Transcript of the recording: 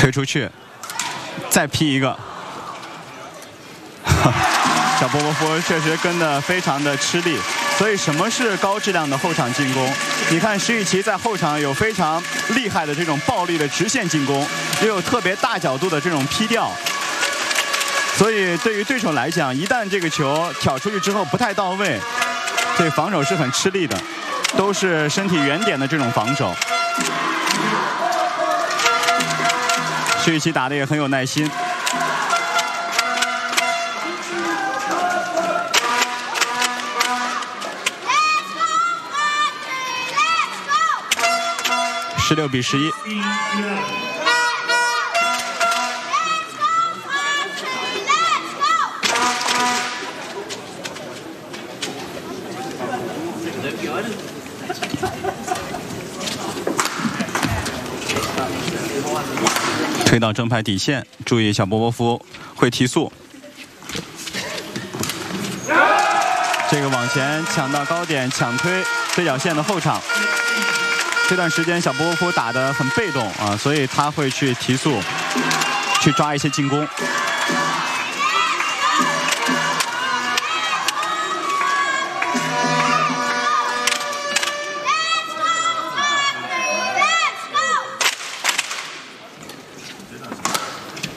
推出去，再劈一个。小波波夫确实跟得非常的吃力。 所以，什么是高质量的后场进攻？你看石宇奇在后场有非常厉害的这种暴力的直线进攻，也有特别大角度的这种劈吊。所以，对于对手来讲，一旦这个球挑出去之后不太到位，对防守是很吃力的，都是身体远点的这种防守。石宇奇打得也很有耐心。 16比11。推到正牌底线，注意小波波夫会提速。这个往前抢到高点，抢推对角线的后场。 这段时间小波波夫打得很被动啊，所以他会去提速，去抓一些进攻。